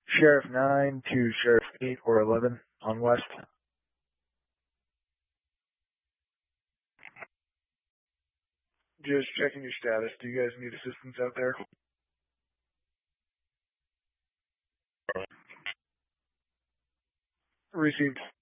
Sheriff 9 to Sheriff 8 or 11 on West. Just checking your status. Do you guys need assistance out there? Received.